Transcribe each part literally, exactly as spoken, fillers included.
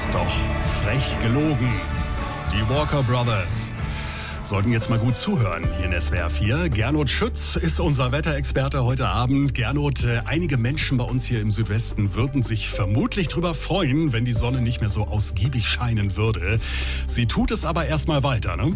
doch frech gelogen. Die Walker Brothers sollten jetzt mal gut zuhören hier in S W R vier. Gernot Schütz ist unser Wetterexperte heute Abend. Gernot, äh, einige Menschen bei uns hier im Südwesten würden sich vermutlich drüber freuen, wenn die Sonne nicht mehr so ausgiebig scheinen würde. Sie tut es aber erstmal weiter, ne?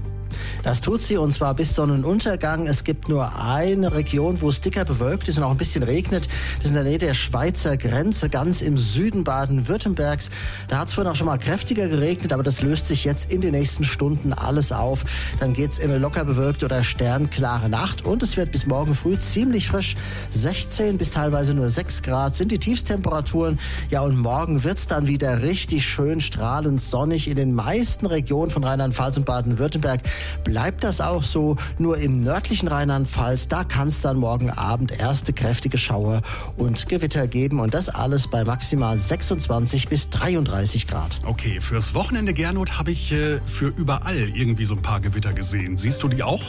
Das tut sie, und zwar bis Sonnenuntergang. Es gibt nur eine Region, wo es dicker bewölkt ist und auch ein bisschen regnet. Das ist in der Nähe der Schweizer Grenze, ganz im Süden Baden-Württembergs. Da hat es vorhin auch schon mal kräftiger geregnet, aber das löst sich jetzt in den nächsten Stunden alles auf. Dann geht es in eine locker bewölkte oder sternklare Nacht und es wird bis morgen früh ziemlich frisch. sechzehn bis teilweise nur sechs Grad sind die Tiefstemperaturen. Ja, und morgen wird es dann wieder richtig schön strahlend sonnig in den meisten Regionen von Rheinland-Pfalz und Baden-Württemberg. Bleibt das auch so, nur im nördlichen Rheinland-Pfalz, da kann es dann morgen Abend erste kräftige Schauer und Gewitter geben und das alles bei maximal sechsundzwanzig bis dreiunddreißig Grad. Okay, fürs Wochenende, Gernot, habe ich äh, für überall irgendwie so ein paar Gewitter gesehen. Siehst du die auch?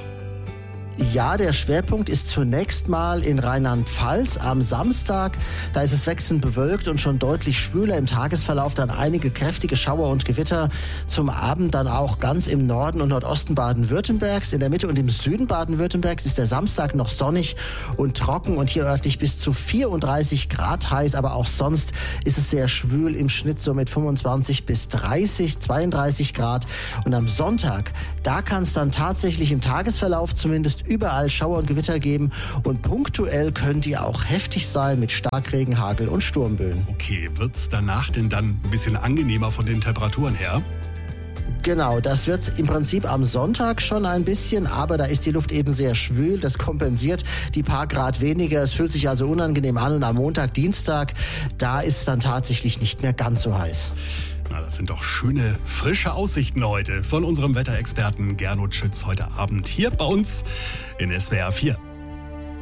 Ja, der Schwerpunkt ist zunächst mal in Rheinland-Pfalz am Samstag. Da ist es wechselnd bewölkt und schon deutlich schwüler. Im Tagesverlauf dann einige kräftige Schauer und Gewitter. Zum Abend dann auch ganz im Norden und Nordosten Baden-Württembergs. In der Mitte und im Süden Baden-Württembergs ist der Samstag noch sonnig und trocken und hier örtlich bis zu vierunddreißig Grad heiß. Aber auch sonst ist es sehr schwül, im Schnitt so mit fünfundzwanzig bis dreißig, zweiunddreißig Grad. Und am Sonntag, da kann es dann tatsächlich im Tagesverlauf zumindest überall Schauer und Gewitter geben und punktuell können die auch heftig sein mit Starkregen, Hagel und Sturmböen. Okay, wird's danach denn dann ein bisschen angenehmer von den Temperaturen her? Genau, das wird im Prinzip am Sonntag schon ein bisschen, aber da ist die Luft eben sehr schwül, das kompensiert die paar Grad weniger, es fühlt sich also unangenehm an und am Montag, Dienstag, da ist es dann tatsächlich nicht mehr ganz so heiß. Na, das sind doch schöne, frische Aussichten heute von unserem Wetterexperten Gernot Schütz heute Abend hier bei uns in S W R vier.